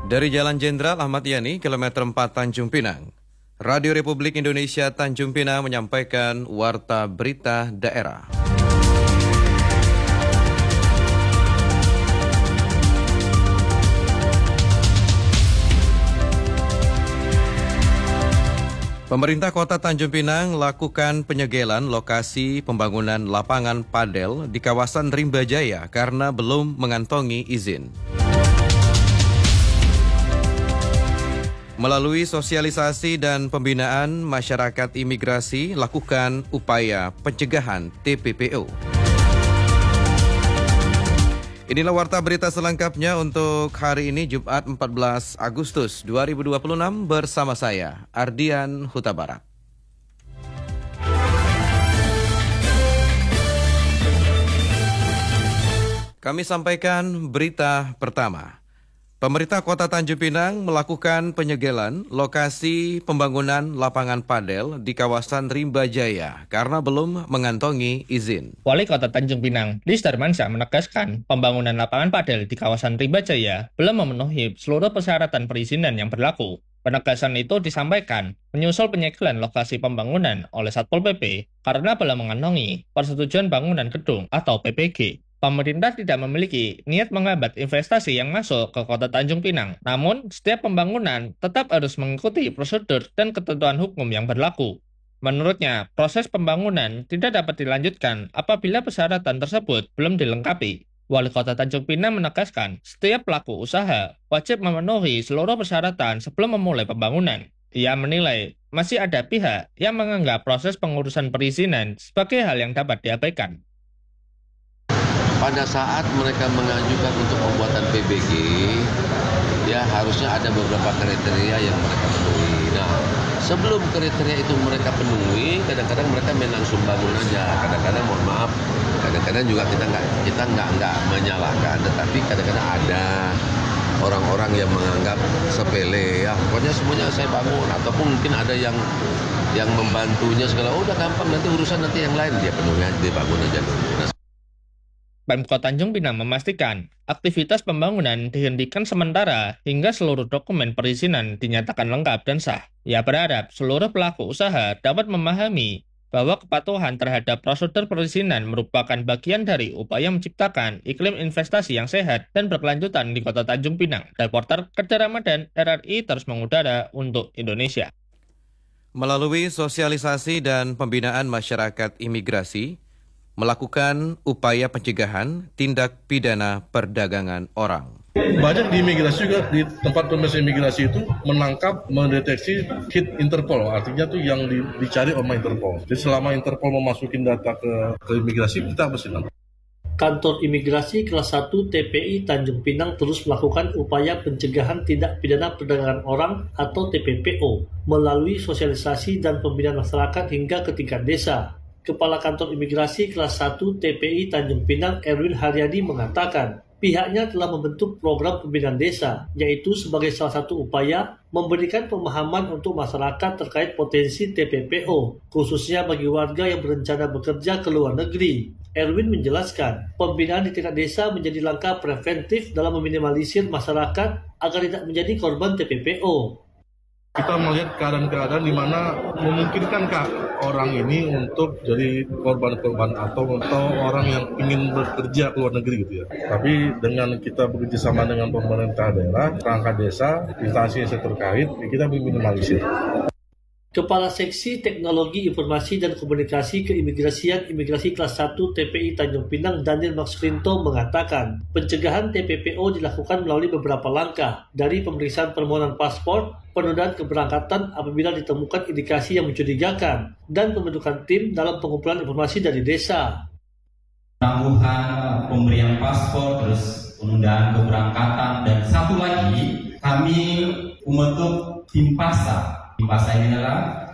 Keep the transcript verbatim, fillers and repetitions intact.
Dari Jalan Jenderal Ahmad Yani, kilometer empat Tanjung Pinang, Radio Republik Indonesia Tanjung Pinang menyampaikan Warta Berita Daerah. Pemerintah Kota Tanjung Pinang lakukan penyegelan lokasi pembangunan lapangan padel di kawasan Rimba Jaya karena belum mengantongi izin. Melalui sosialisasi dan pembinaan masyarakat imigrasi, lakukan upaya pencegahan T P P O. Inilah warta berita selengkapnya untuk hari ini Jumat empat belas Agustus dua ribu dua puluh enam bersama saya, Ardian Huta Barat. Kami sampaikan berita pertama. Pemerintah Kota Tanjung Pinang melakukan penyegelan lokasi pembangunan lapangan padel di kawasan Rimba Jaya karena belum mengantongi izin. Wali Kota Tanjung Pinang, Lis Darmansyah menegaskan pembangunan lapangan padel di kawasan Rimba Jaya belum memenuhi seluruh persyaratan perizinan yang berlaku. Penegasan itu disampaikan menyusul penyegelan lokasi pembangunan oleh Satpol P P karena belum mengantongi persetujuan bangunan gedung atau P P G. Pemerintah tidak memiliki niat menghambat investasi yang masuk ke Kota Tanjung Pinang. Namun, setiap pembangunan tetap harus mengikuti prosedur dan ketentuan hukum yang berlaku. Menurutnya, proses pembangunan tidak dapat dilanjutkan apabila persyaratan tersebut belum dilengkapi. Wali Kota Tanjung Pinang menegaskan, setiap pelaku usaha wajib memenuhi seluruh persyaratan sebelum memulai pembangunan. Ia menilai, masih ada pihak yang menganggap proses pengurusan perizinan sebagai hal yang dapat diabaikan. Pada saat mereka mengajukan untuk pembuatan P B G, ya harusnya ada beberapa kriteria yang mereka penuhi. Nah, sebelum kriteria itu mereka penuhi, kadang-kadang mereka main langsung bangun aja. Kadang-kadang mohon maaf, kadang-kadang juga kita nggak kita nggak nggak menyalahkan, tetapi kadang-kadang ada orang-orang yang menganggap sepele. Ya, pokoknya semuanya saya bangun, ataupun mungkin ada yang yang membantunya segala. Oh, udah gampang, nanti urusan nanti yang lain dia penuhi aja, dia bangun aja dulu. Nah, Pemkot Tanjung Pinang memastikan aktivitas pembangunan dihentikan sementara hingga seluruh dokumen perizinan dinyatakan lengkap dan sah. Ia berharap seluruh pelaku usaha dapat memahami bahwa kepatuhan terhadap prosedur perizinan merupakan bagian dari upaya menciptakan iklim investasi yang sehat dan berkelanjutan di Kota Tanjung Pinang. Reporter Kerja Ramadan R R I terus mengudara untuk Indonesia. Melalui sosialisasi dan pembinaan masyarakat imigrasi, melakukan upaya pencegahan tindak pidana perdagangan orang. Banyak di imigrasi juga, di tempat pemeriksaan imigrasi itu menangkap, mendeteksi hit Interpol, artinya tuh yang di, dicari sama Interpol. Jadi selama Interpol memasukin data ke, ke imigrasi, kita bersinar. Kantor Imigrasi Kelas satu T P I Tanjung Pinang terus melakukan upaya pencegahan tindak pidana perdagangan orang atau T P P O melalui sosialisasi dan pembinaan masyarakat hingga ke tingkat desa. Kepala Kantor Imigrasi Kelas satu T P I Tanjung Pinang Erwin Haryadi mengatakan, pihaknya telah membentuk program pembinaan desa, yaitu sebagai salah satu upaya memberikan pemahaman untuk masyarakat terkait potensi T P P O, khususnya bagi warga yang berencana bekerja ke luar negeri. Erwin menjelaskan, pembinaan di tingkat desa menjadi langkah preventif dalam meminimalisir masyarakat agar tidak menjadi korban T P P O. Kita melihat keadaan-keadaan di mana memungkinkankah orang ini untuk jadi korban-korban atau atau orang yang ingin bekerja ke luar negeri gitu ya. Tapi dengan kita bekerja sama dengan pemerintah daerah, perangkat desa, instansi yang terkait, kita meminimalisir. Kepala Seksi Teknologi Informasi dan Komunikasi Keimigrasian Imigrasi Kelas satu T P I Tanjung Pinang Daniel Maxrinto mengatakan, pencegahan T P P O dilakukan melalui beberapa langkah, dari pemeriksaan permohonan paspor, penundaan keberangkatan apabila ditemukan indikasi yang mencurigakan, dan pembentukan tim dalam pengumpulan informasi dari desa. Penangguhan pemberian paspor, terus penundaan keberangkatan, dan satu lagi kami membentuk tim PASA. Tim PASA ini adalah